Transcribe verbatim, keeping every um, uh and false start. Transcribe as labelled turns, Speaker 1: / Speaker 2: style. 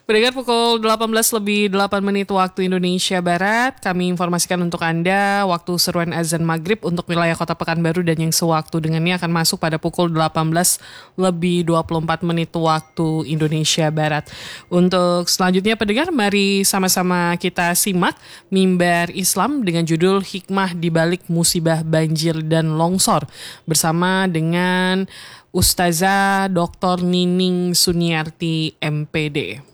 Speaker 1: Pendengar pukul delapan belas lebih delapan menit waktu Indonesia Barat, kami informasikan untuk Anda waktu seruan azan maghrib untuk wilayah Kota Pekanbaru dan yang sewaktu dengannya akan masuk pada pukul delapan belas lebih dua puluh empat menit waktu Indonesia Barat. Untuk selanjutnya pendengar, mari sama-sama kita simak Mimbar Islam dengan judul Hikmah di Balik Musibah Banjir dan Longsor bersama dengan Ustazah doktor Nining Suniarti M P D.